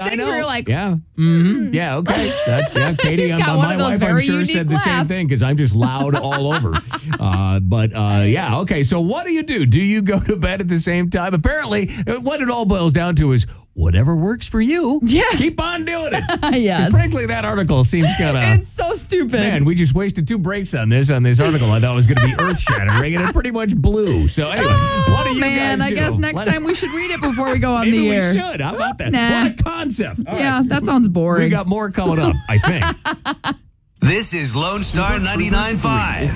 things know. where you're like, yeah, yeah, okay. That's Katie. He's got one my of those wife, I'm very sure, unique said the same laughs. thing because I'm just loud all over. But yeah, okay. So what do you do? Do you go to bed at the same time? Apparently, what it all boils down to is whatever works for you. Yeah. Keep on doing it. 'Cause yes. frankly, that article seems kind of. It's so stupid. Man, we just wasted 2 breaks on this article. I thought was going to be earth-shattering, and it pretty much blew. So anyway, what do you guys do? I guess next time we should read it before we go on Maybe the air. we should. How about that? Nah. What a concept. All Yeah, right. that sounds boring. We got more coming up, I think. This is Lone Star 99.5.